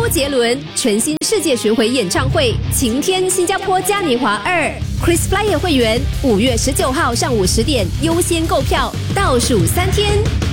周杰伦全新世界巡回演唱会，晴天新加坡嘉年华2，Chris Flyer 会员5月19号上午10点优先购票，倒数3天。